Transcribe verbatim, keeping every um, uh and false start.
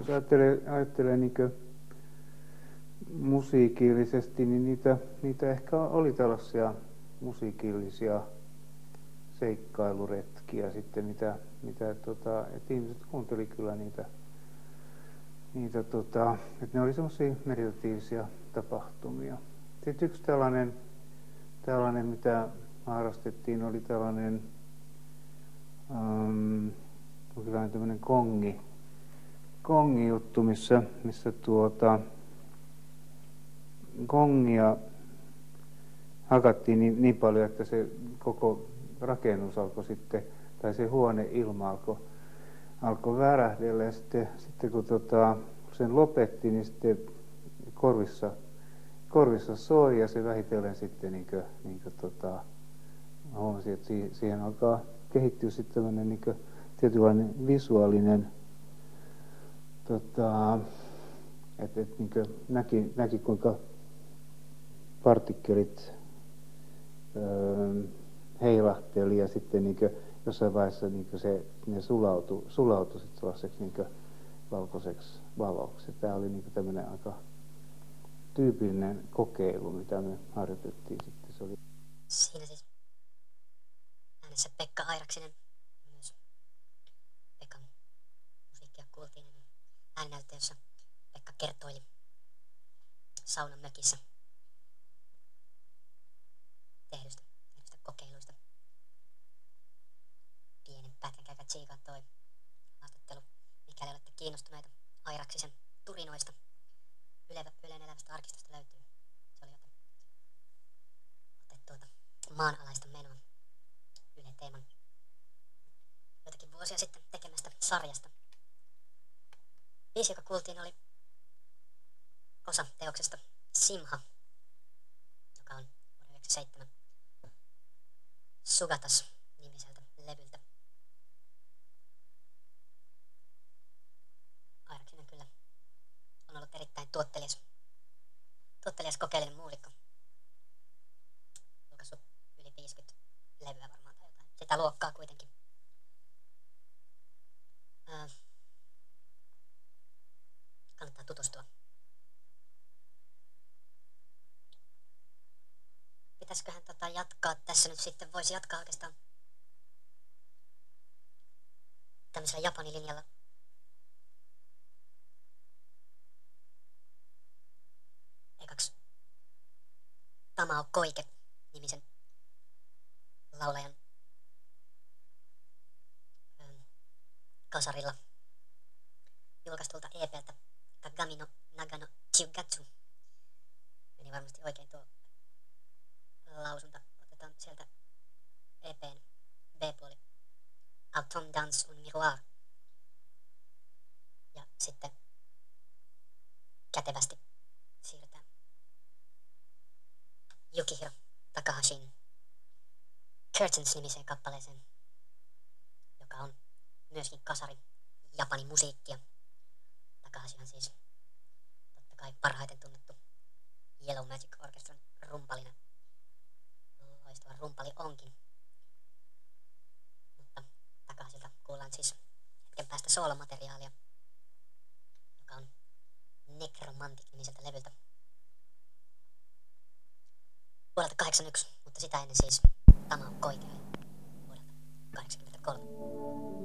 jos ajattelee, ajattelee niin musiikillisesti, niin niitä, niitä ehkä oli tällaisia musiikillisia seikkailuretkiä sitten, mitä, mitä tota, että ihmiset kuunteli kyllä niitä, niitä tota, että ne oli semmoisia meditatiivisia tapahtumia. Sitten yksi tällainen, tällainen mitä harrastettiin, oli tällainen um, tämmöinen kongi, kongi juttu, missä, missä tuota, gongia hakattiin niin, niin paljon, että se koko rakennus alkoi sitten, tai se huoneilma alkoi, alkoi värähdellä. Ja sitten, sitten kun tota, sen lopetti, niin sitten korvissa, korvissa soi ja se vähitellen sitten niin kuin, niin kuin, tota, huomasin, että siihen, siihen alkaa kehittyä sitten tämmöinen niin kuin tietynlainen visuaalinen, tota, että et, niin kuin näki, näki kuinka partikkelit öö, heilahteli ja sitten niin kuin jossain vaiheessa niin kuin se, ne sulautui, sulautui sitten sellaiseksi niin kuin valkoiseksi valoksi. Tämä oli niin kuin tämmöinen aika tyypillinen kokeilu, mitä me harjoitettiin sitten. Se oli... Siinä siis äänessä Pekka Airaksinen, myös Pekan musiikkia kuultiin ääninäyttö, jossa Pekka kertoili saunan mökissä tehdystä, tehdystä kokeiluista. Pienen pätkän käykää tsiikaa toi haastattelu, mikäli olette kiinnostuneita Airaksisen turinoista. Yle, Ylen elävästä arkistosta löytyy. Se oli joten, otet tuota maanalaista menoa Yle Teeman joitakin vuosia sitten tekemästä sarjasta. Biisi, joka kuultiin, oli osa teoksesta Simha, joka on vuoden yhdeksänkymmentäseitsemän Sugatas-nimiseltä levyltä. Airaksinen kyllä on ollut erittäin tuottelias, tuottelias kokeellinen muusikko. Julkaissut yli viisikymmentä levyä varmaan tai jotain. Sitä luokkaa kuitenkin. Ää, kannattaa tutustua. Pitäisiköhän tota jatkaa tässä nyt sitten, voisi jatkaa oikeastaan tämmöisellä Japanin linjalla. Ekaksi Tamao Koike nimisen laulajan ähm, kasarilla julkaistulta E P:ltä Kagami no Nagano Chiugatsu. Meni varmasti oikein tuo lausunta. Otetaan sieltä E P:n B-puoli Autumn Dance un Miroir. Ja sitten kätevästi siirrytään Yukihiro Takahashin Curtains-nimiseen kappaleeseen, joka on myöskin kasari Japanin musiikkia. Takahashihan siis totta kai parhaiten tunnettu Yellow Magic Orchestran rumpalina. Loistava rumpali onkin. Mutta Takahashilta kuullaan siis hetken päästä soolomateriaalia, joka on Necromantic-nimiseltä levyltä vuodelta kahdeksankymmentäyksi, mutta sitä ennen siis Tamao Koike vuodelta kahdeksankymmentäkolme.